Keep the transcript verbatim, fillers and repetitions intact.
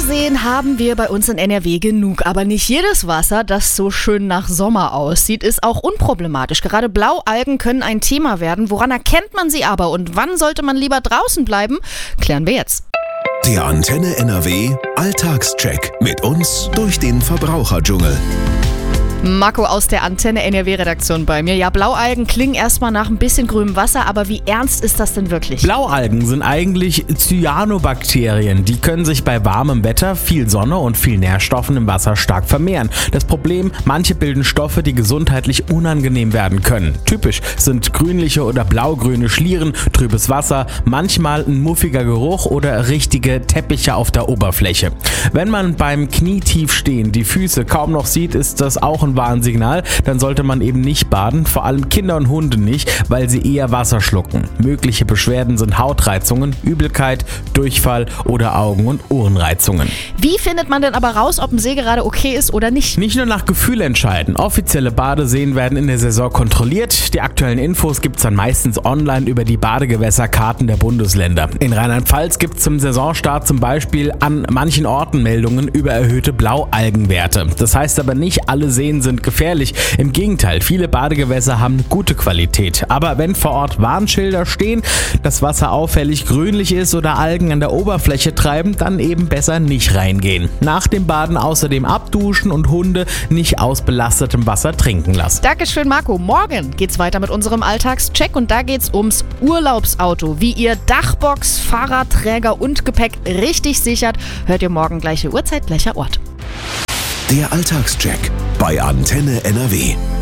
Badeseen haben wir bei uns in N R W genug, aber nicht jedes Wasser, das so schön nach Sommer aussieht, ist auch unproblematisch. Gerade Blaualgen können ein Thema werden. Woran erkennt man sie aber und wann sollte man lieber draußen bleiben? Klären wir jetzt. Der Antenne N R W Alltagscheck mit uns durch den Verbraucherdschungel. Marco aus der Antenne N R W-Redaktion bei mir. Ja, Blaualgen klingen erstmal nach ein bisschen grünem Wasser, aber wie ernst ist das denn wirklich? Blaualgen sind eigentlich Cyanobakterien. Die können sich bei warmem Wetter, viel Sonne und viel Nährstoffen im Wasser stark vermehren. Das Problem, manche bilden Stoffe, die gesundheitlich unangenehm werden können. Typisch sind grünliche oder blaugrüne Schlieren, trübes Wasser, manchmal ein muffiger Geruch oder richtige Teppiche auf der Oberfläche. Wenn man beim Knietief stehen die Füße kaum noch sieht, ist das auch ein Warnsignal, dann sollte man eben nicht baden, vor allem Kinder und Hunde nicht, weil sie eher Wasser schlucken. Mögliche Beschwerden sind Hautreizungen, Übelkeit, Durchfall oder Augen- und Ohrenreizungen. Wie findet man denn aber raus, ob ein See gerade okay ist oder nicht? Nicht nur nach Gefühl entscheiden. Offizielle Badeseen werden in der Saison kontrolliert. Die aktuellen Infos gibt es dann meistens online über die Badegewässerkarten der Bundesländer. In Rheinland-Pfalz gibt es zum Saisonstart zum Beispiel an manchen Orten Meldungen über erhöhte Blaualgenwerte. Das heißt aber nicht, alle Seen sind gefährlich. Im Gegenteil, viele Badegewässer haben eine gute Qualität. Aber wenn vor Ort Warnschilder stehen, das Wasser auffällig grünlich ist oder Algen an der Oberfläche treiben, dann eben besser nicht reingehen. Nach dem Baden außerdem abduschen und Hunde nicht aus belastetem Wasser trinken lassen. Dankeschön, Marco. Morgen geht's weiter mit unserem Alltagscheck und da geht's ums Urlaubsauto. Wie ihr Dachbox, Fahrradträger und Gepäck richtig sichert, hört ihr morgen gleiche Uhrzeit, gleicher Ort. Der Alltagscheck bei Antenne N R W.